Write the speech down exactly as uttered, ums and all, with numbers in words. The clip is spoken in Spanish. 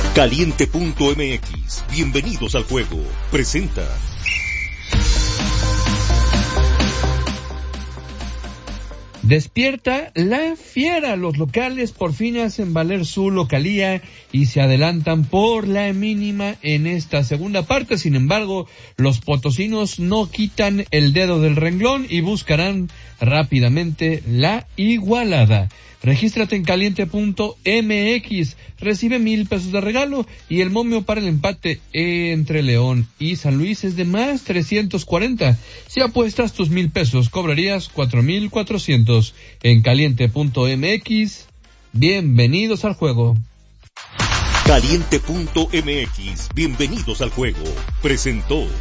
Caliente punto m x, bienvenidos al juego, presenta. Despierta la fiera. Los locales por fin hacen valer su localía y se adelantan por la mínima en esta segunda parte. Sin embargo, los potosinos no quitan el dedo del renglón y buscarán rápidamente la igualada. Regístrate en caliente punto m x, recibe mil pesos de regalo y el momio para el empate entre León y San Luis es de más trescientos cuarenta. Si apuestas tus mil pesos, cobrarías cuatro mil cuatrocientos. En caliente punto m x, bienvenidos al juego. Caliente punto m x, bienvenidos al juego, presentó.